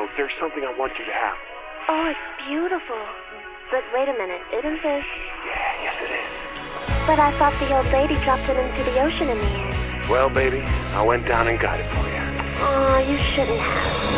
there's something I want you to have. Oh, it's beautiful. But wait a minute, isn't this... Yeah, yes it is. But I thought the old lady dropped it into the ocean in the end. Well, baby, I went down and got it for you. Oh, you shouldn't have.